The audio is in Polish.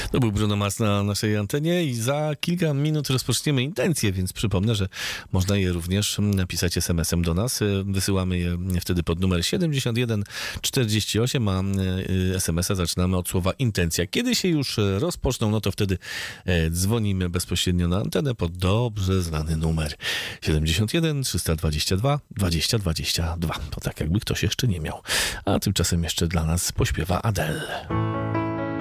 To był Bruno Mars na naszej antenie i za kilka minut rozpoczniemy intencje, więc przypomnę, że można je również napisać SMS-em do nas. Wysyłamy je wtedy pod numer 7148, a SMS-a zaczynamy od słowa intencja. Kiedy się już rozpoczną, no to wtedy dzwonimy bezpośrednio na antenę pod dobrze znany numer 71 322 2022. To tak jakby ktoś jeszcze nie miał. A tymczasem jeszcze dla nas pośpiewa Adele.